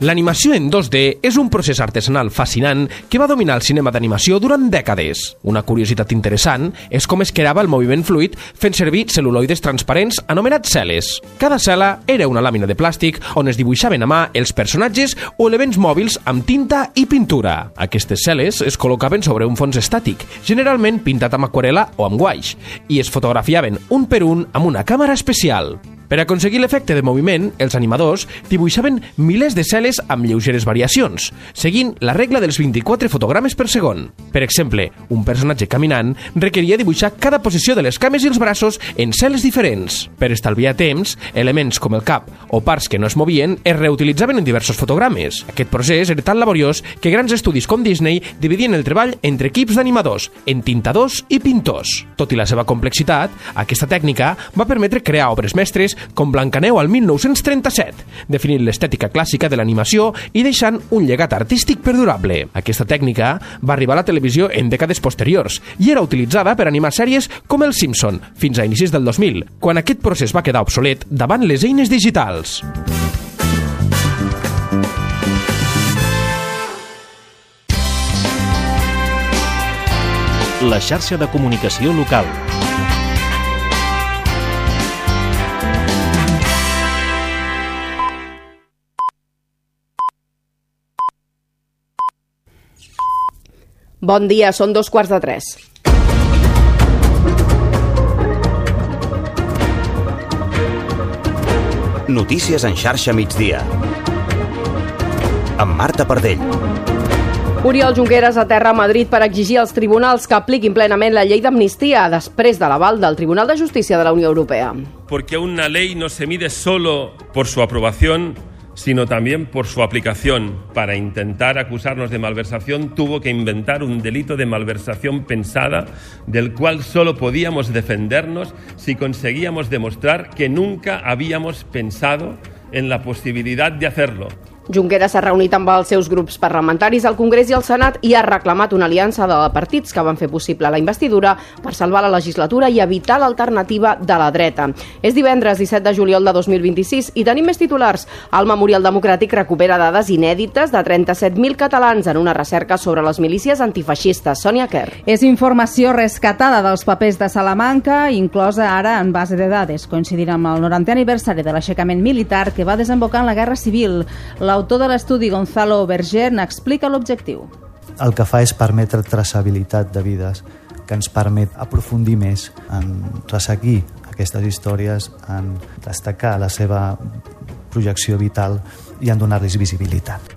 L'animació en 2D és un procés artesanal fascinant que va dominar el cinema d'animació durant dècades. Una curiositat interessant és com es creava el moviment fluid fent servir cel·luloides transparents anomenats cel·les. Cada cel·la era una làmina de plàstic on es dibuixaven a mà els personatges o elements mòbils amb tinta i pintura. Aquestes cel·les es col·locaven sobre un fons estàtic, generalment pintat amb aquarel·la o amb guaix, i es fotografiaven un per un amb una càmera especial. Per aconseguir l'efecte de moviment, els animadors dibuixaven milers de cel·les amb lleugeres variacions, seguint la regla dels 24 fotogrames per segon. Per exemple, un personatge caminant requeria dibuixar cada posició de les cames i els braços en cel·les diferents. Per estalviar temps, elements com el cap o parts que no es movien es reutilitzaven en diversos fotogrames. Aquest procés era tan laboriós que grans estudis com Disney dividien el treball entre equips d'animadors, entintadors i pintors. Tot i la seva complexitat, aquesta tècnica va permetre crear obres mestres com Blancaneu al 1937, definint l'estètica clàssica de l'animació i deixant un llegat artístic perdurable. Aquesta tècnica va arribar a la televisió en dècades posteriors i era utilitzada per animar sèries com Els Simpson, fins a inicis del 2000, quan aquest procés va quedar obsolet davant les eines digitals. La xarxa de comunicació local. Bon dia, són 2:15. Notícies en xarxa migdia. Amb Marta Pardell. Oriol Junqueras aterra a Madrid per exigir als tribunals que apliquin plenament la llei d'amnistia després de l'aval del Tribunal de Justícia de la Unió Europea. Porque una ley no se mide solo por su aprobación, sino también por su aplicación. Para intentar acusarnos de malversación tuvo que inventar un delito de malversación pensada, del cual solo podíamos defendernos si conseguíamos demostrar que nunca habíamos pensado en la posibilidad de hacerlo. Junqueras s'ha reunit amb els seus grups parlamentaris al Congrés i al Senat i ha reclamat una aliança de partits que van fer possible la investidura per salvar la legislatura i evitar l'alternativa de la dreta. És divendres 17 de juliol de 2026 i tenim més titulars. El Memorial Democràtic recupera dades inèdites de 37.000 catalans en una recerca sobre les milícies antifeixistes. Sònia Kerr. És informació rescatada dels papers de Salamanca, inclosa ara en base de dades, coincidint amb el 90è aniversari de l'aixecament militar que va desembocar en la Guerra Civil. L'autor de l'estudi, Gonzalo Berger, n'explica l'objectiu. El que fa és permetre traçabilitat de vides, que ens permet aprofundir més en resseguir aquestes històries, en destacar la seva projecció vital i en donar-los visibilitat.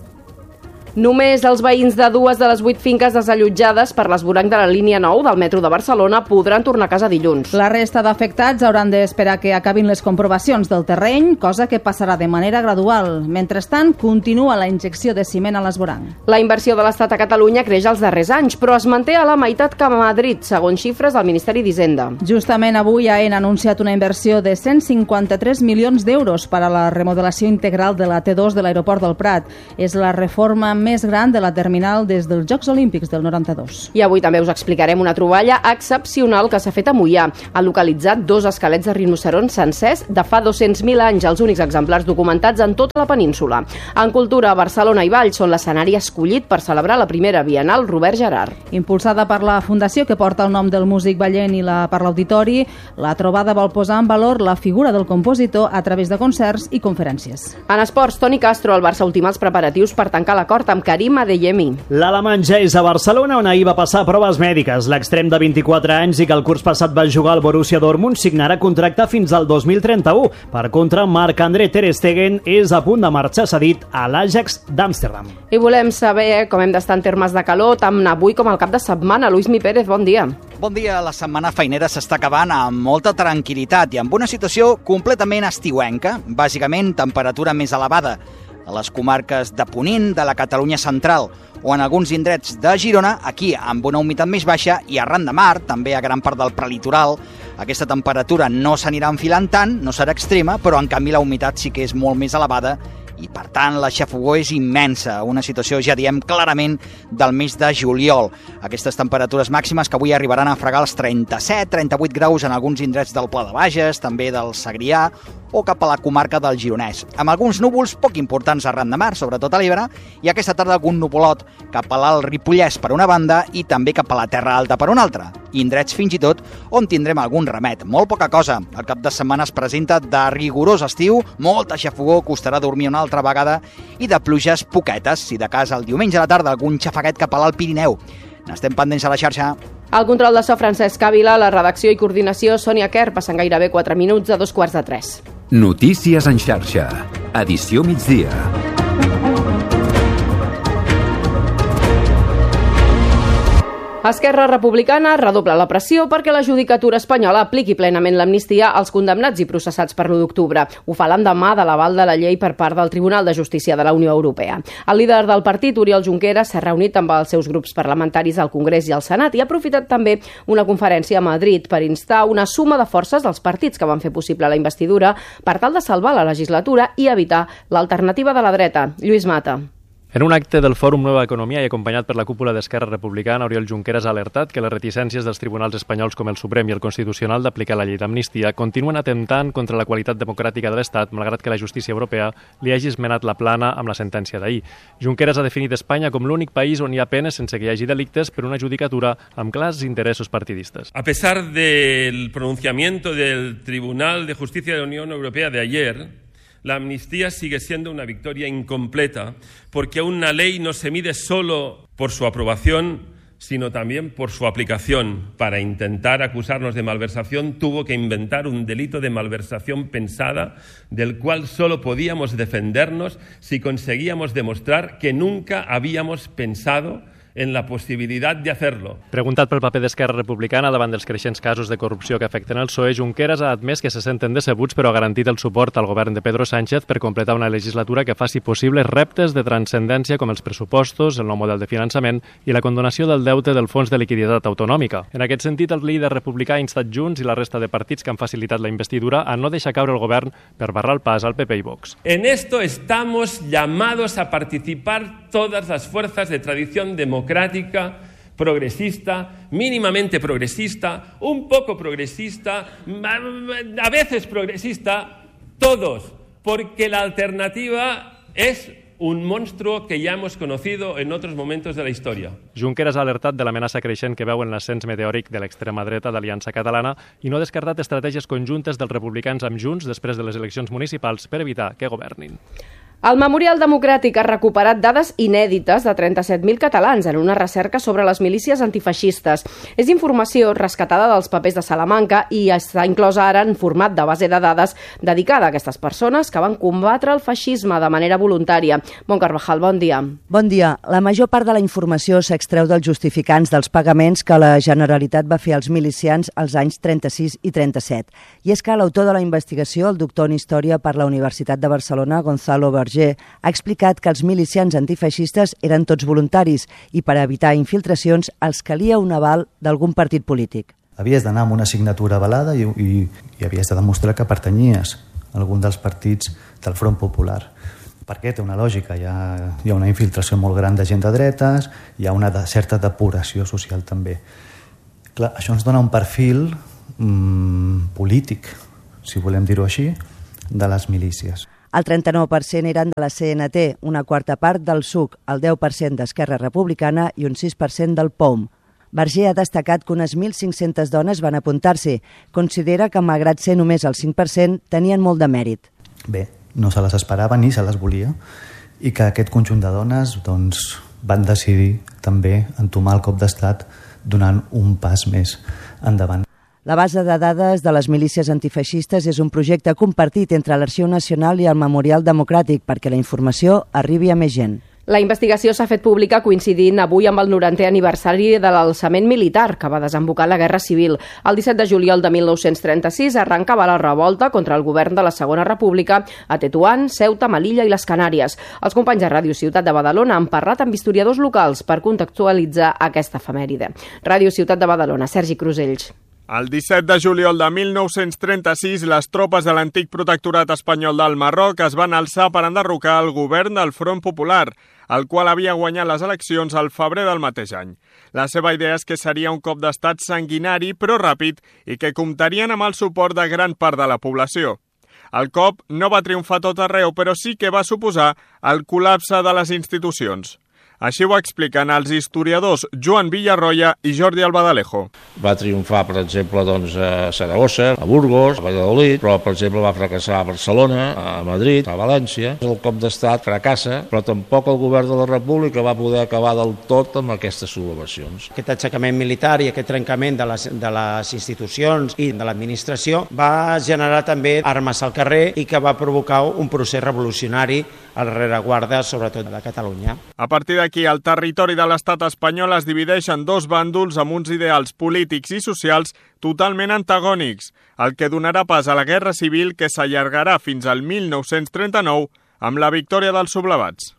Només els veïns de 2 de les 8 finques desallotjades per l'esvoranc de la línia 9 del metro de Barcelona podran tornar a casa dilluns. La resta d'afectats hauran d'esperar que acabin les comprovacions del terreny, cosa que passarà de manera gradual. Mentrestant, continua la injecció de ciment a l'esvoranc. La inversió de l'Estat a Catalunya creix els darrers anys, però es manté a la meitat que a Madrid, segons xifres del Ministeri d'Hisenda. Justament avui AENA ha anunciat una inversió de 153 milions d'euros per a la remodelació integral de la T2 de l'aeroport del Prat. És la reforma més gran de la terminal des dels Jocs Olímpics del 92. I avui també us explicarem una troballa excepcional que s'ha fet a Moià. Ha localitzat 2 esquelets de rinocerons sencers de fa 200.000 anys, els únics exemplars documentats en tota la península. En cultura, Barcelona i Valls són l'escenari escollit per celebrar la primera Bienal Robert Gerhard. Impulsada per la fundació que porta el nom del músic ballent i per l'auditori, la trobada vol posar en valor la figura del compositor a través de concerts i conferències. En esports, Toni Castro, el Barça ultima els preparatius per tancar l'acord amb Karim Adeyemi. L'alemany ja és a Barcelona, on ahir va passar proves mèdiques. L'extrem de 24 anys i que el curs passat va jugar al Borussia Dortmund signarà contracte fins al 2031. Per contra, Marc-André ter Stegen és a punt de marxar cedit a l'Ajax d'Amsterdam. I volem saber com hem d'estar en termes de calor, tant avui com al cap de setmana. Luis Mi Pérez, bon dia. Bon dia. La setmana feinera s'està acabant amb molta tranquil·litat i amb una situació completament estiuenca, bàsicament temperatura més elevada a les comarques de Ponent, de la Catalunya central o en alguns indrets de Girona, aquí amb una humitat més baixa i arran de mar, també a gran part del prelitoral. Aquesta temperatura no s'anirà enfilant tant, no serà extrema, però en canvi la humitat sí que és molt més elevada i, per tant, la xafogor és immensa, una situació, ja diem, clarament del mes de juliol. Aquestes temperatures màximes que avui arribaran a fregar els 37-38 graus en alguns indrets del Pla de Bages, també del Segrià o cap a la comarca del Gironès, amb alguns núvols poc importants arran de mar, sobretot a l'Ebre, i aquesta tarda algun nuvolot cap a l'Alt Ripollès per una banda i també cap a la Terra Alta per una altra. Indrets fins i tot on tindrem algun remet, molt poca cosa. El cap de setmana es presenta de rigorós estiu, molta xafogor, costarà dormir una altra vegada i de pluges poquetes, si de cas el diumenge a la tarda algun xafaguet cap a l'Alt Pirineu. N'estem pendents a la xarxa. Al control de so, Francesc Ávila, la redacció i coordinació, Sònia Quer, passen gairebé 4 minuts a 2:45. Notícies en xarxa. Edició migdia. Esquerra Republicana redobla la pressió perquè la judicatura espanyola apliqui plenament l'amnistia als condemnats i processats per l'1 d'octubre. Ho fa l'endemà de l'aval de la llei per part del Tribunal de Justícia de la Unió Europea. El líder del partit, Oriol Junqueras, s'ha reunit amb els seus grups parlamentaris al Congrés i al Senat i ha aprofitat també una conferència a Madrid per instar una suma de forces dels partits que van fer possible la investidura per tal de salvar la legislatura i evitar l'alternativa de la dreta. Lluís Mata. En un acte del Fòrum Nova Economia i acompanyat per la cúpula d'Esquerra Republicana, Oriol Junqueras ha alertat que les reticències dels tribunals espanyols com el Suprem i el Constitucional d'aplicar la llei d'amnistia continuen atemptant contra la qualitat democràtica de l'Estat, malgrat que la justícia europea li hagi esmenat la plana amb la sentència d'ahir. Junqueras ha definit Espanya com l'únic país on hi ha penes sense que hi hagi delictes per una judicatura amb clars interessos partidistes. A pesar del pronunciamiento del Tribunal de Justicia de la Unión Europea de ayer, la amnistía sigue siendo una victoria incompleta porque una ley no se mide solo por su aprobación, sino también por su aplicación. Para intentar acusarnos de malversación tuvo que inventar un delito de malversación pensada del cual solo podíamos defendernos si conseguíamos demostrar que nunca habíamos pensado en la possibilitat de hacerlo. Preguntat pel paper d'Esquerra Republicana davant dels creixents casos de corrupció que afecten el PSOE, Junqueras ha admès que se senten decebuts però ha garantit el suport al govern de Pedro Sánchez per completar una legislatura que faci possibles reptes de transcendència com els pressupostos, el nou model de finançament i la condonació del deute del Fons de Liquiditat Autonòmica. En aquest sentit, el líder republicà ha instat Junts i la resta de partits que han facilitat la investidura a no deixar caure el govern per barrar el pas al PP i Vox. En esto estamos llamados a participar todas las fuerzas de tradición democrática, progresista, mínimamente progresista, un poco progresista, a veces progresista, todos, porque la alternativa es un monstruo que ya hemos conocido en otros momentos de la història. Junqueras ha alertat de l'amenaça creixent que veu en l'ascens meteòric de l'extrema dreta d'Aliança Catalana i no ha descartat estratègies conjuntes dels republicans amb Junts després de les eleccions municipals per evitar que governin. El Memorial Democràtic ha recuperat dades inèdites de 37.000 catalans en una recerca sobre les milícies antifeixistes. És informació rescatada dels papers de Salamanca i està inclosa ara en format de base de dades dedicada a aquestes persones que van combatre el feixisme de manera voluntària. Bon Carvajal, bon dia. Bon dia. La major part de la informació s'extreu dels justificants dels pagaments que la Generalitat va fer als milicians als anys 36 i 37. I és que l'autor de la investigació, el doctor en Història per la Universitat de Barcelona, Gonzalo Berger, ha explicat que els milicians antifeixistes eren tots voluntaris i per evitar infiltracions els calia un aval d'algun partit polític. Havies d'anar amb una signatura avalada i havies de demostrar que pertanyies a algun dels partits del Front Popular. Perquè té una lògica, hi ha una infiltració molt gran de gent de dretes, hi ha una certa depuració social també. Clar, això ens dona un perfil polític, si volem dir-ho així, de les milícies. El 39% eren de la CNT, una quarta part del SUC, el 10% d'Esquerra Republicana i un 6% del POUM. Berger ha destacat que unes 1.500 dones van apuntar-s'hi. Considera que, malgrat ser només el 5%, tenien molt de mèrit. Bé, no se les esperava ni se les volia i que aquest conjunt de dones van decidir també entomar el cop d'estat donant un pas més endavant. La base de dades de les milícies antifeixistes és un projecte compartit entre l'Arxiu Nacional i el Memorial Democràtic perquè la informació arribi a més gent. La investigació s'ha fet pública coincidint avui amb el 90è aniversari de l'alçament militar que va desembocar la Guerra Civil. El 17 de juliol de 1936 arrencava la revolta contra el govern de la Segona República a Tetuán, Ceuta, Melilla i les Canàries. Els companys de Ràdio Ciutat de Badalona han parlat amb historiadors locals per contextualitzar aquesta efemèride. Ràdio Ciutat de Badalona, Sergi Crusells. El 17 de juliol de 1936, les tropes de l'antic protectorat espanyol del Marroc es van alçar per enderrocar el govern del Front Popular, el qual havia guanyat les eleccions al febrer del mateix any. La seva idea és que seria un cop d'estat sanguinari però ràpid i que comptarien amb el suport de gran part de la població. El cop no va triomfar tot arreu, però sí que va suposar el col·lapse de les institucions. Així ho expliquen els historiadors Joan Villarroya i Jordi Albadalejo. Va triomfar, per exemple, a Saragossa, a Burgos, a Valladolid, però, per exemple, va fracassar a Barcelona, a Madrid, a València. El cop d'estat fracassa, però tampoc el govern de la República va poder acabar del tot amb aquestes sublevacions. Aquest aixecament militar i aquest trencament de les institucions i de l'administració va generar també armes al carrer i que va provocar un procés revolucionari a la rereguarda, sobretot de Catalunya. A partir d'aquí, el territori de l'estat espanyol es divideix en dos bàndols amb uns ideals polítics i socials totalment antagònics, el que donarà pas a la Guerra Civil que s'allargarà fins al 1939 amb la victòria dels sublevats.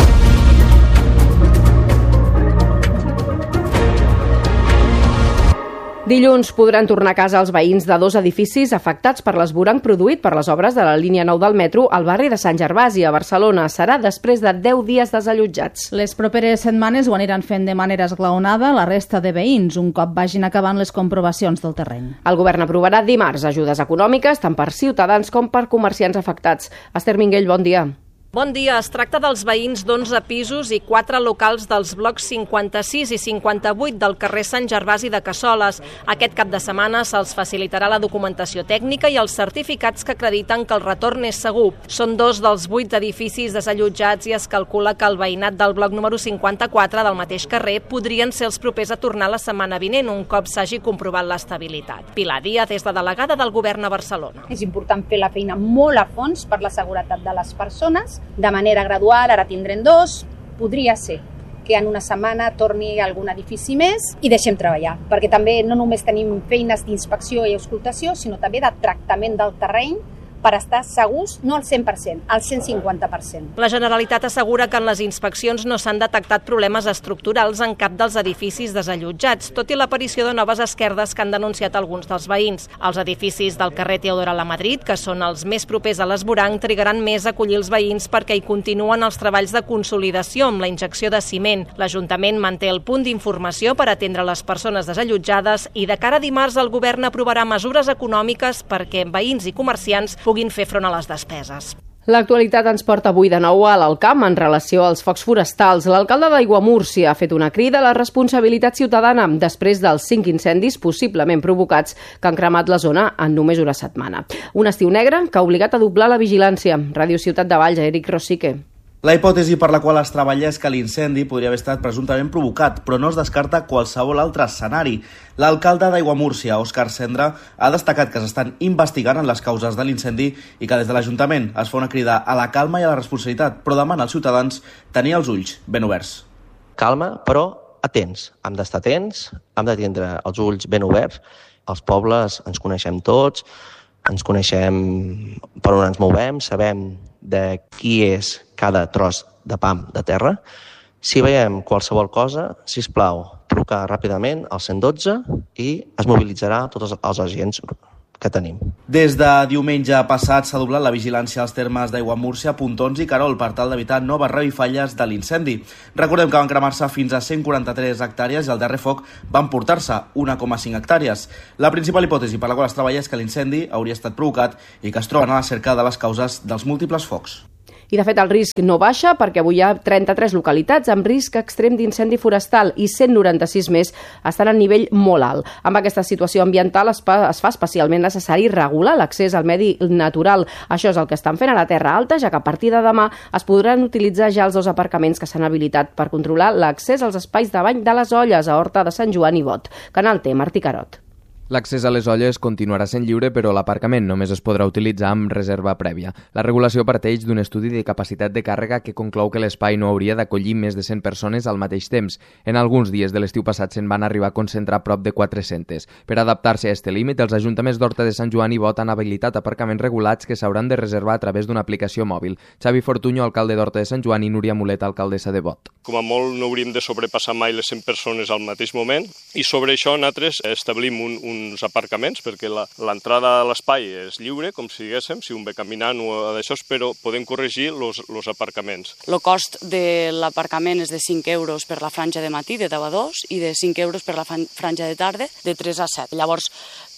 Dilluns podran tornar a casa els veïns de dos edificis afectats per l'esvoranc produït per les obres de la línia 9 del metro al barri de Sant Gervasi, a Barcelona. Serà després de 10 dies desallotjats. Les properes setmanes ho aniran fent de manera esglaonada la resta de veïns, un cop vagin acabant les comprovacions del terreny. El govern aprovarà dimarts ajudes econòmiques tant per ciutadans com per comerciants afectats. Esther Minguell, bon dia. Bon dia. Es tracta dels veïns d'11 pisos i 4 locals dels blocs 56 i 58 del carrer Sant Gervasi de Cassoles. Aquest cap de setmana se'ls facilitarà la documentació tècnica i els certificats que acrediten que el retorn és segur. Són 2 dels 8 edificis desallotjats i es calcula que el veïnat del bloc número 54 del mateix carrer podrien ser els propers a tornar la setmana vinent, un cop s'hagi comprovat l'estabilitat. Pilar Díaz és la delegada del govern a Barcelona. És important fer la feina molt a fons per la seguretat de les persones, de manera gradual. Ara tindrem 2, podria ser que en una setmana torni algun edifici més i deixem treballar, perquè també no només tenim feines d'inspecció i auscultació, sinó també de tractament del terreny per estar segurs, no al 100%, al 150%. La Generalitat assegura que en les inspeccions no s'han detectat problemes estructurals en cap dels edificis desallotjats, tot i l'aparició de noves esquerdes que han denunciat alguns dels veïns. Els edificis del carrer Teodora Lamadrid, que són els més propers a l'esvoranc, trigaran més a acollir els veïns perquè hi continuen els treballs de consolidació amb la injecció de ciment. L'Ajuntament manté el punt d'informació per atendre les persones desallotjades i de cara a dimarts el govern aprovarà mesures econòmiques perquè veïns i comerciants puguin fer front a les despeses. L'actualitat ens porta avui de nou a l'Alcamp en relació als focs forestals. L'alcalde d'Aiguamúrcia ha fet una crida a la responsabilitat ciutadana després dels 5 incendis possiblement provocats que han cremat la zona en només una setmana. Un estiu negre que ha obligat a doblar la vigilància. Ràdio Ciutat de Valls, Eric Rosique. La hipòtesi per la qual es treballa és que l'incendi podria haver estat presumptament provocat, però no es descarta qualsevol altre escenari. L'alcalde d'Aiguamúrcia, Òscar Cendra, ha destacat que s'estan investigant en les causes de l'incendi i que des de l'Ajuntament es fa una crida a la calma i a la responsabilitat, però demana als ciutadans tenir els ulls ben oberts. Calma, però atents. Hem d'estar atents, hem de tindre els ulls ben oberts. Els pobles ens coneixem tots, ens coneixem per on ens movem, sabem de qui és cada tros de pam de terra. Si veiem qualsevol cosa, sisplau, trucar ràpidament al 112 i es mobilitzarà tots els agents que tenim. Des de diumenge passat s'ha doblat la vigilància als termes d'Aiguamúrcia, Pontons i Querol per tal d'evitar noves revifalles de l'incendi. Recordem que van cremar-se fins a 143 hectàrees i el darrer foc va emportar-se 1,5 hectàrees. La principal hipòtesi per la qual es treballa és que l'incendi hauria estat provocat i que es troben a la cerca de les causes dels múltiples focs. I, de fet, el risc no baixa perquè avui hi ha 33 localitats amb risc extrem d'incendi forestal i 196 més estan a nivell molt alt. Amb aquesta situació ambiental es fa especialment necessari regular l'accés al medi natural. Això és el que estan fent a la Terra Alta, ja que a partir de demà es podran utilitzar ja els 2 aparcaments que s'han habilitat per controlar l'accés als espais de bany de les Olles a Horta de Sant Joan i Bot. Canal T, Martí Carot. L'accés a les olles continuarà sent lliure, però l'aparcament només es podrà utilitzar amb reserva prèvia. La regulació parteix d'un estudi de capacitat de càrrega que conclou que l'espai no hauria d'acollir més de 100 persones al mateix temps. En alguns dies de l'estiu passat se'n van arribar a concentrar prop de 400. Per adaptar-se a este límit, els ajuntaments d'Horta de Sant Joan i Bot han habilitat aparcaments regulats que s'hauran de reservar a través d'una aplicació mòbil. Xavi Fortuño, alcalde d'Horta de Sant Joan, i Núria Mulet, alcaldessa de Bot. Com a molt no hauríem de sobrepassar mai les 100 persones al mateix moment i sobre això nosaltres establim uns aparcaments perquè l'entrada a l'espai és lliure, com si diguéssim, si un ve caminant o d'això, però podem corregir els aparcaments. El cost de l'aparcament és de 5 euros per la franja de matí, de 10 a 2, i de 5 euros per la franja de tarda, de 3 a 7. Llavors,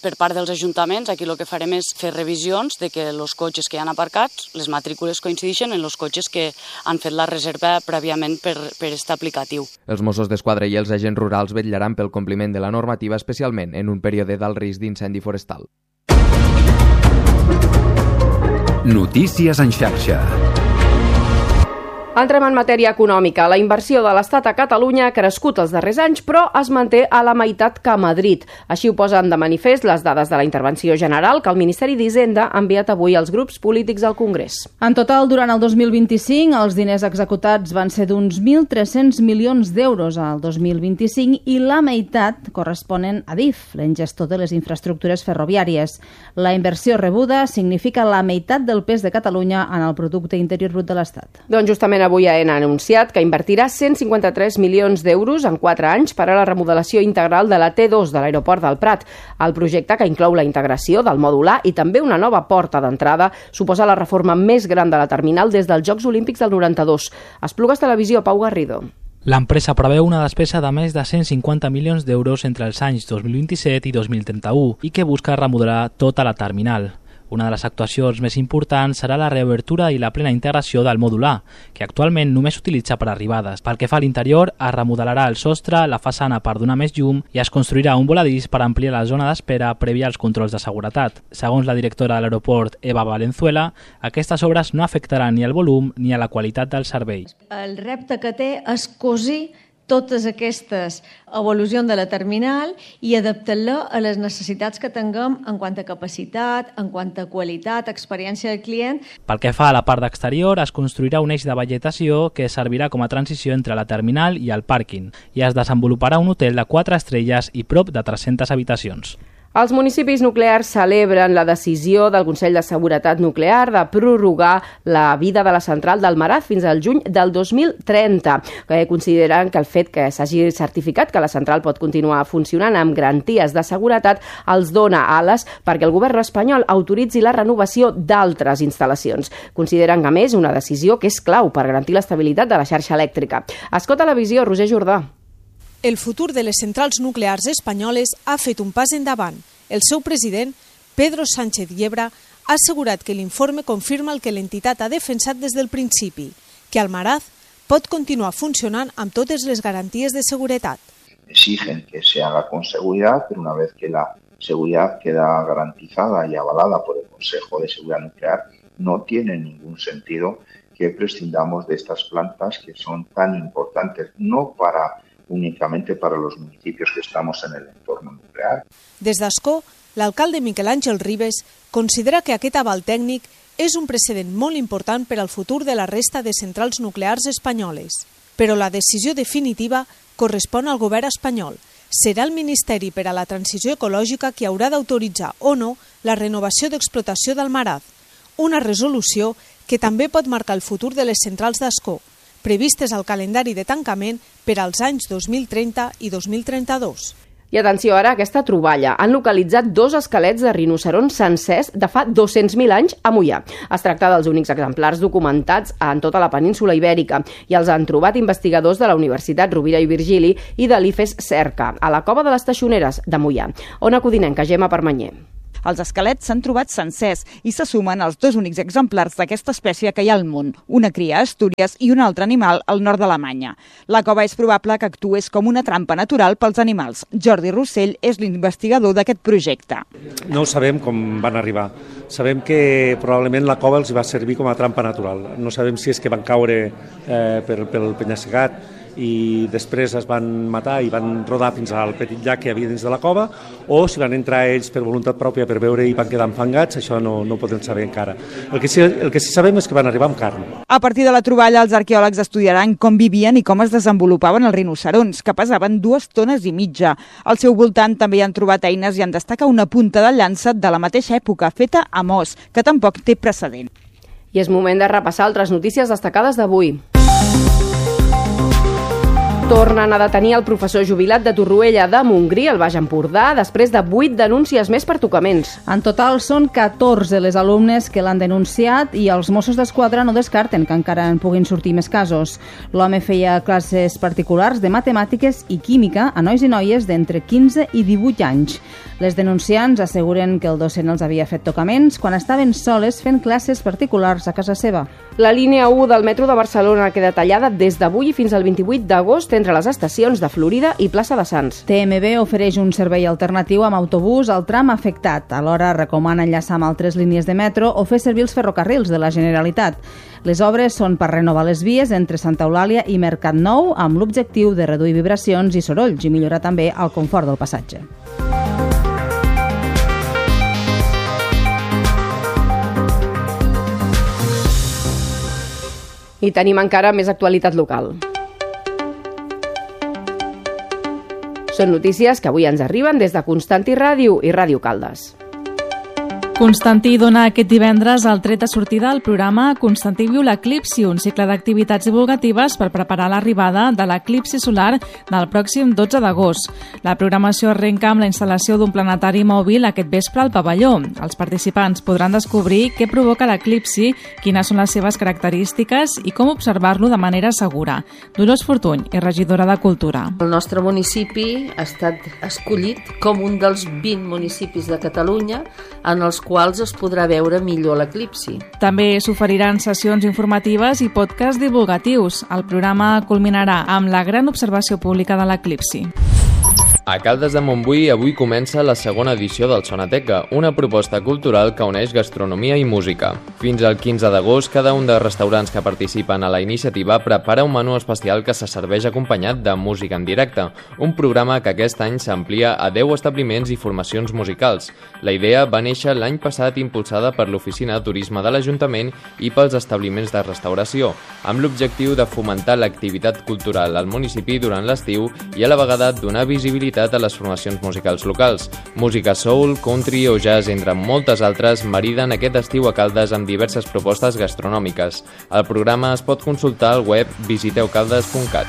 Per part dels ajuntaments, aquí el que farem és fer revisions de que els cotxes que hi han aparcats, les matrícules coincideixen en els cotxes que han fet la reserva prèviament per aquest aplicatiu. Els Mossos d'Esquadra i els agents rurals vetllaran pel compliment de la normativa, especialment en un període d'alt risc d'incendi forestal. Notícies en xarxa. Entrem en matèria econòmica. La inversió de l'Estat a Catalunya ha crescut els darrers anys, però es manté a la meitat que a Madrid. Així ho posen de manifest les dades de la intervenció general que el Ministeri d'Hisenda ha enviat avui als grups polítics al Congrés. En total, durant el 2025, els diners executats van ser d'uns 1.300 milions d'euros al 2025 i la meitat corresponen a DIF, l'engestor de les infraestructures ferroviàries. La inversió rebuda significa la meitat del pes de Catalunya en el Producte Interior Brut de l'Estat. Doncs justament avui AENA ha anunciat que invertirà 153 milions d'euros en 4 anys per a la remodelació integral de la T2 de l'aeroport del Prat. El projecte, que inclou la integració del mòdul A i també una nova porta d'entrada, suposa la reforma més gran de la terminal des dels Jocs Olímpics del 92. Esplugues Televisió, Pau Garrido. L'empresa preveu una despesa de més de 150 milions d'euros entre els anys 2027 i 2031 i que busca remodelar tota la terminal. Una de les actuacions més importants serà la reobertura i la plena integració del mòdul A, que actualment només s'utilitza per arribades. Pel que fa a l'interior, es remodelarà el sostre, la façana per donar més llum i es construirà un voladís per ampliar la zona d'espera prèvia als controls de seguretat. Segons la directora de l'aeroport, Eva Valenzuela, aquestes obres no afectaran ni el volum ni a la qualitat del servei. El repte que té és cosir totes aquestes evolucions de la terminal i adaptar-la a les necessitats que tinguem en quant a capacitat, en quant a qualitat, experiència del client. Pel que fa a la part d'exterior, es construirà un eix de vegetació que servirà com a transició entre la terminal i el pàrquing i es desenvoluparà un hotel de 4 estrelles i prop de 300 habitacions. Els municipis nuclears celebren la decisió del Consell de Seguretat Nuclear de prorrogar la vida de la central d'Almaraz fins al juny del 2030, que consideren que el fet que s'hagi certificat que la central pot continuar funcionant amb garanties de seguretat els dona ales perquè el govern espanyol autoritzi la renovació d'altres instal·lacions. Consideren, a més, una decisió que és clau per garantir l'estabilitat de la xarxa elèctrica. Escolta la visió, Roger Jordà. El futur de les centrals nuclears espanyoles ha fet un pas endavant. El seu president, Pedro Sánchez Yebra, ha assegurat que l'informe confirma el que l'entitat ha defensat des del principi, que Almaraz pot continuar funcionant amb totes les garanties de seguretat. Exigen que se haga con seguridad, pero una vez que la seguridad queda garantizada y avalada por el Consejo de Seguridad Nuclear, no tiene ningún sentido que prescindamos de estas plantas que son tan importantes, no únicamente para los municipios que estamos en el entorno nuclear. Des d'Ascó, l'alcalde Miquel Àngel Ribes considera que aquest aval tècnic és un precedent molt important per al futur de la resta de centrals nuclears espanyoles. Però la decisió definitiva correspon al govern espanyol. Serà el Ministeri per a la Transició Ecològica qui haurà d'autoritzar o no la renovació d'explotació d'Almaraz, una resolució que també pot marcar el futur de les centrals d'Ascó, previstes al calendari de tancament per als anys 2030 i 2032. I atenció ara a aquesta troballa. Han localitzat 2 esquelets de rinocerons sencers de fa 200.000 anys a Moià. Es tracta dels únics exemplars documentats en tota la península ibèrica i els han trobat investigadors de la Universitat Rovira i Virgili i de l'IFES Cerca, a la cova de les Teixoneres de Moià. Ona Codinenca, Gemma Permanyer. Els esquelets s'han trobat sencers i se sumen als 2 únics exemplars d'aquesta espècie que hi ha al món, una cria a Astúries i un altre animal al nord d'Alemanya. La cova és probable que actués com una trampa natural pels animals. Jordi Rossell és l'investigador d'aquest projecte. No sabem com van arribar. Sabem que probablement la cova els va servir com a trampa natural. No sabem si és que van caure pel penya-segat i després es van matar i van rodar fins al petit llac que hi havia dins de la cova, o si van entrar ells per voluntat pròpia per veure i van quedar enfangats, això no ho podem saber encara. El que sí sabem és que van arribar amb carn. A partir de la troballa, els arqueòlegs estudiaran com vivien i com es desenvolupaven els rinocerons, que pesaven 2,5 tones. Al seu voltant també hi han trobat eines i en destaca una punta de llança de la mateixa època, feta amb os, que tampoc té precedent. I és moment de repassar altres notícies destacades d'avui. Tornen a detenir el professor jubilat de Torroella de Montgrí, al Baix Empordà, després de 8 denúncies més per tocaments. En total són 14 les alumnes que l'han denunciat i els Mossos d'Esquadra no descarten que encara en puguin sortir més casos. L'home feia classes particulars de matemàtiques i química a nois i noies d'entre 15 i 18 anys. Les denunciants asseguren que el docent els havia fet tocaments quan estaven soles fent classes particulars a casa seva. La línia 1 del metro de Barcelona queda tallada des d'avui fins al 28 d'agost entre les estacions de Florida i Plaça de Sants. TMB ofereix un servei alternatiu amb autobús al tram afectat. Alhora recomana enllaçar amb altres línies de metro o fer servir els ferrocarrils de la Generalitat. Les obres són per renovar les vies entre Santa Eulàlia i Mercat Nou amb l'objectiu de reduir vibracions i sorolls i millorar també el confort del passatge. I tenim encara més actualitat local. Són notícies que avui ens arriben des de Constantí Ràdio i Ràdio Caldes. Constantí dona aquest divendres el tret de sortida al programa Constantí viu l'eclipsi, un cicle d'activitats divulgatives per preparar l'arribada de l'eclipsi solar del pròxim 12 d'agost. La programació arrenca amb la instal·lació d'un planetari mòbil aquest vespre al pavelló. Els participants podran descobrir què provoca l'eclipsi, quines són les seves característiques i com observar-lo de manera segura. Dolors Fortuny és regidora de Cultura. El nostre municipi ha estat escollit com un dels 20 municipis de Catalunya en els quals es podrà veure millor l'eclipsi. També s'oferiran sessions informatives i podcasts divulgatius. El programa culminarà amb la gran observació pública de l'eclipsi. A Caldes de Montbui avui comença la segona edició del Sonateca, una proposta cultural que uneix gastronomia i música. Fins al 15 d'agost, cada un dels restaurants que participen a la iniciativa prepara un menú especial que se serveix acompanyat de música en directe, un programa que aquest any s'amplia a 10 establiments i formacions musicals. La idea va néixer l'any passat impulsada per l'Oficina de Turisme de l'Ajuntament i pels establiments de restauració, amb l'objectiu de fomentar l'activitat cultural al municipi durant l'estiu i a la vegada donar visibilitat a les formacions musicals locals. Música soul, country o jazz, entre moltes altres, mariden aquest estiu a Caldes amb diverses propostes gastronòmiques. El programa es pot consultar al web visiteucaldes.cat.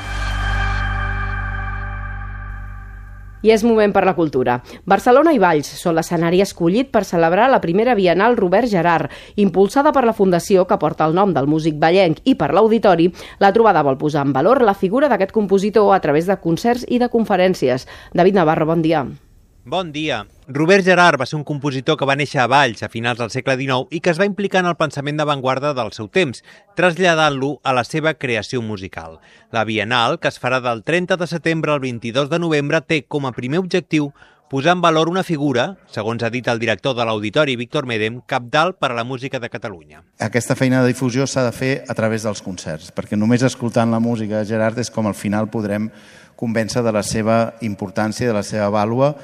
I és moment per la cultura. Barcelona i Valls són l'escenari escollit per celebrar la primera Bienal Robert Gerhard. Impulsada per la fundació que porta el nom del músic vallenc i per l'Auditori, la trobada vol posar en valor la figura d'aquest compositor a través de concerts i de conferències. David Navarro, bon dia. Bon dia. Robert Gerhard va ser un compositor que va néixer a Valls a finals del segle XIX i que es va implicar en el pensament d'avantguarda del seu temps, traslladant-lo a la seva creació musical. La Bienal, que es farà del 30 de setembre al 22 de novembre, té com a primer objectiu posar en valor una figura, segons ha dit el director de l'Auditori, Víctor Medem, cabdal per a la música de Catalunya. Aquesta feina de difusió s'ha de fer a través dels concerts, perquè només escoltant la música de Gerhard és com al final podrem convèncer de la seva importància, de la seva vàlua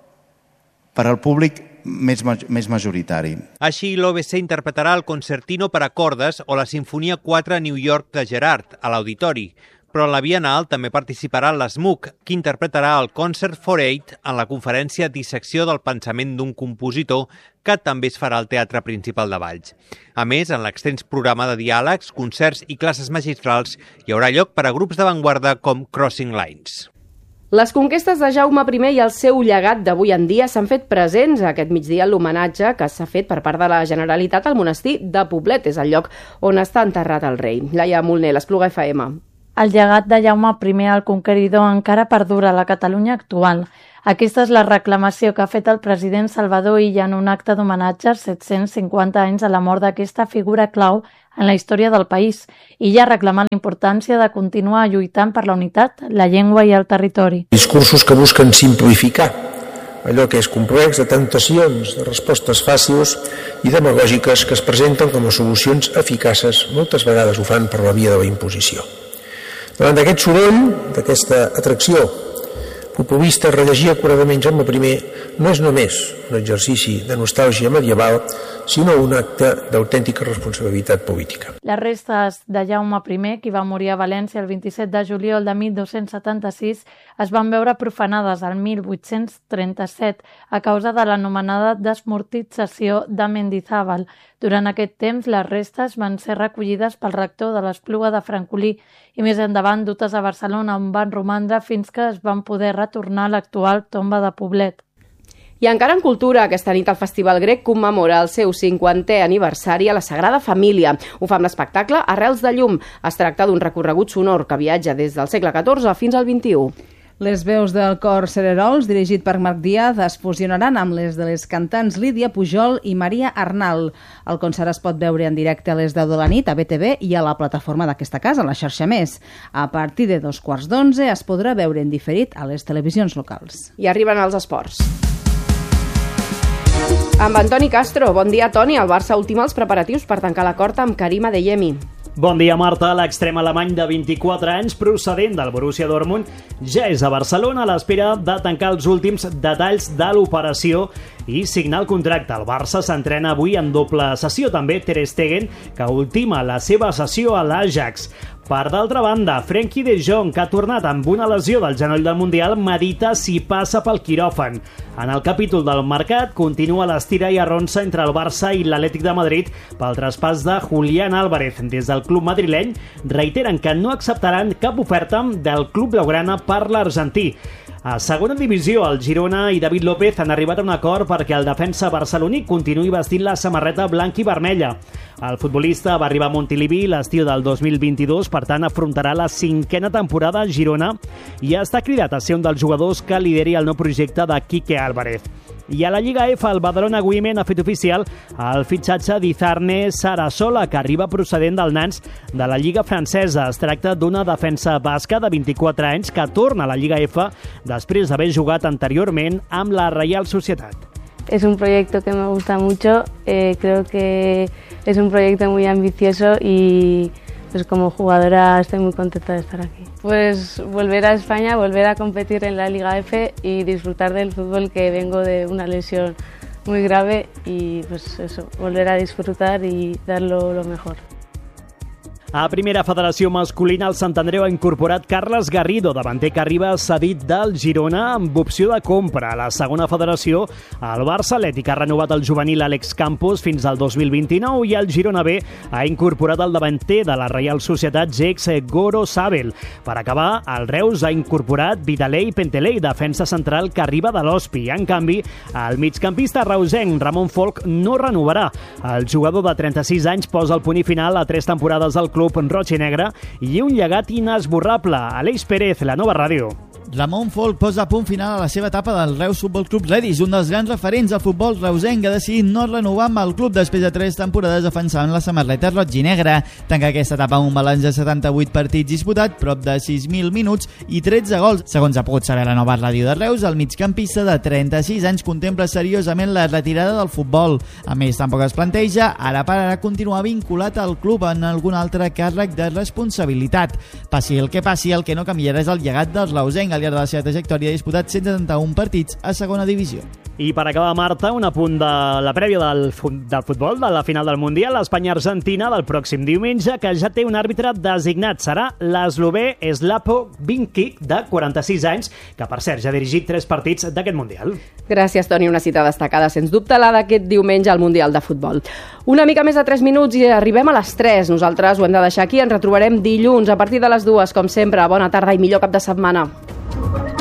per al públic més majoritari. Així, l'OBC interpretarà el Concertino per a cordes o la Sinfonia 4 New York de Gerhard a l'Auditori, però en la Bienal també participarà l'SMUC, que interpretarà el Concert for Eight en la conferència Dissecció del pensament d'un compositor, que també es farà al Teatre Principal de Valls. A més, en l'extens programa de diàlegs, concerts i classes magistrals hi haurà lloc per a grups d'avantguarda com Crossing Lines. Les conquestes de Jaume I i el seu llegat d'avui en dia s'han fet presents aquest migdia en l'homenatge que s'ha fet per part de la Generalitat al monestir de Poblet, és el lloc on està enterrat el rei. Laia Molner, l'Espluga FM. El llegat de Jaume I el Conqueridor encara perdura a la Catalunya actual. Aquesta és la reclamació que ha fet el president Salvador Illa en un acte d'homenatge als 750 anys de la mort d'aquesta figura clau en la història del país. Illa reclama la importància de continuar lluitant per la unitat, la llengua i el territori. Discursos que busquen simplificar allò que és complex, de temptacions, de respostes fàcils i demagògiques que es presenten com a solucions eficaces, moltes vegades ho fan per la via de la imposició. Davant d'aquest soroll, d'aquesta atracció populista, rellegir acuradament Jaume I no és només un exercici de nostàlgia medieval, sinó un acte d'autèntica responsabilitat política. Les restes de Jaume I, qui va morir a València el 27 de juliol de 1276, es van veure profanades al 1837 a causa de l'anomenada desmortització de Mendizábal. Durant aquest temps, les restes van ser recollides pel rector de l'Espluga de Francolí i més endavant dutes a Barcelona, on van romandre fins que es van poder retornar a l'actual tomba de Poblet. I encara en cultura, aquesta nit el Festival Grec commemora el seu 50è aniversari a la Sagrada Família. Ho fa amb l'espectacle Arrels de Llum. Es tracta d'un recorregut sonor que viatja des del segle XIV fins al XXI. Les veus del cor Cererols, dirigit per Marc Díaz, es fusionaran amb les de les cantants Lídia Pujol i Maria Arnal. El concert es pot veure en directe a les 10 de la nit a BTV i a la plataforma d'aquesta casa, la xarxa Més. A partir de 11:15 es podrà veure en diferit a les televisions locals. I arriben els esports. Amb Antoni Castro. Bon dia, Toni. El Barça ultima els preparatius per tancar l'acord amb Karim Adeyemi. Bon dia, Marta. L'extrem alemany de 24 anys procedent del Borussia Dortmund ja és a Barcelona a l'espera de tancar els últims detalls de l'operació i signar el contracte. El Barça s'entrena avui en doble sessió. També Ter Stegen, que ultima la seva sessió a l'Ajax. Per d'altra banda, Frenkie de Jong, que ha tornat amb una lesió del genoll del Mundial, medita si passa pel quiròfan. En el capítol del mercat continua l'estira i arronsa entre el Barça i l'Atlètic de Madrid pel traspàs de Julián Álvarez. Des del club madrileny reiteren que no acceptaran cap oferta del club blaugrana per l'argentí. A segona divisió, el Girona i David López han arribat a un acord perquè el defensa barceloní continuï vestint la samarreta blanca i vermella. El futbolista va arribar a Montilivi l'estiu del 2022, per tant afrontarà la 5a temporada a Girona i està cridat a ser un dels jugadors que lideri el nou projecte de Quique Álvarez. I a la Lliga F, el Badalona Women ha fet oficial el fitxatge d'Izarne Sarasola, que arriba procedent del Nantes de la Lliga francesa. Es tracta d'una defensa basca de 24 anys que torna a la Lliga F després d'haver jugat anteriorment amb la Real Sociedad. Es un proyecto que me gusta mucho, creo que es un proyecto muy ambicioso y pues como jugadora estoy muy contenta de estar aquí. Pues volver a España, volver a competir en la Liga F y disfrutar del fútbol, que vengo de una lesión muy grave, y pues eso, volver a disfrutar y darlo lo mejor. A primera federació masculina, el Sant Andreu ha incorporat Carles Garrido, davanter que arriba cedit del Girona amb opció de compra. A la segona federació, el Barça Atlètic ha renovat el juvenil Àlex Campos fins al 2029 i el Girona B ha incorporat el davanter de la Real Societat Gex Goro Sabel. Per acabar, el Reus ha incorporat Vitalei Pentelei, defensa central que arriba de l'Hospi. En canvi, el migcampista reusenc Ramon Folk no renovarà. El jugador de 36 anys posa el punt i final a 3 temporades al club roig i negre i un llegat inesborrable. Aleix Pérez, La Nova Ràdio. Ramon Folk posa punt final a la seva etapa del Reus Futbol Club Redis, un dels grans referents al futbol reusenc, que ha decidit no renovar amb el club després de 3 temporades defensant la samarreta roig i negra. Tanca aquesta etapa amb un balanç de 78 partits disputats, prop de 6.000 minuts i 13 gols. Segons ha pogut saber La Nova Ràdio de Reus, el migcampista de 36 anys contempla seriosament la retirada del futbol. A més, tampoc es planteja ara per ara continuar vinculat al club en algun altre càrrec de responsabilitat. Passi el que no canviarà és el llegat del reusenc. Al llarg de la seva trajectòria ha disputat 171 partits a segona divisió. I per acabar, Marta, un apunt de la prèvia del futbol, de la final del Mundial, Espanya-Argentina del pròxim diumenge, que ja té un àrbitre designat. Serà l'eslovè Slavko Vinkic, de 46 anys, que per cert ja ha dirigit 3 partits d'aquest Mundial. Gràcies, Toni. Una cita destacada, sens dubte, la d'aquest diumenge al Mundial de Futbol. Una mica més de 3 minuts i arribem a les 3. Nosaltres ho hem de deixar aquí. Ens retrobarem dilluns a partir de les 2, com sempre. Bona tarda i millor cap de setmana.